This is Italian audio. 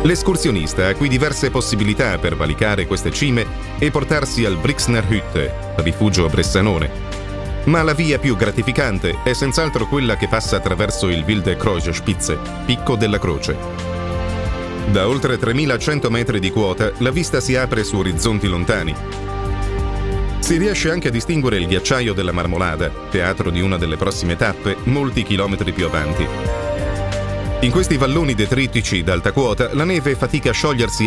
L'escursionista ha qui diverse possibilità per valicare queste cime e portarsi al Brixner Hütte, rifugio bressanone. Ma la via più gratificante è senz'altro quella che passa attraverso il Wilde Kreuzspitze, Picco della Croce. Da oltre 3100 metri di quota la vista si apre su orizzonti lontani. Si riesce anche a distinguere il ghiacciaio della Marmolada, teatro di una delle prossime tappe, molti chilometri più avanti. In questi valloni detritici d'alta quota la neve fatica a sciogliersi